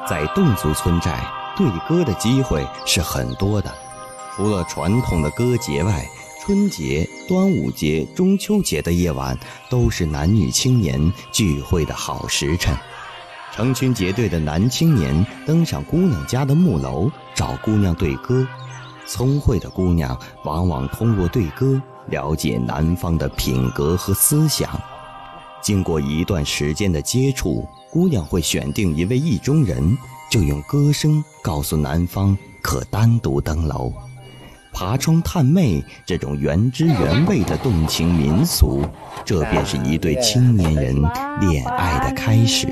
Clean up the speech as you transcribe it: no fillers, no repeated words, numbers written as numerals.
在侗族村寨，对歌的机会是很多的。除了传统的歌节外，春节、端午节、中秋节的夜晚都是男女青年聚会的好时辰。成群结队的男青年登上姑娘家的木楼，找姑娘对歌。聪慧的姑娘往往通过对歌了解男方的品格和思想。经过一段时间的接触，姑娘会选定一位意中人，就用歌声告诉男方可单独登楼。爬窗探妹这种原汁原味的动情民俗，这便是一对青年人恋爱的开始。